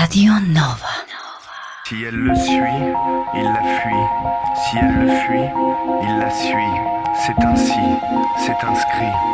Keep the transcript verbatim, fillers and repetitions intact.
Radio Nova. Si elle le suit, il la fuit. Si elle le fuit, il la suit. C'est ainsi, c'est inscrit.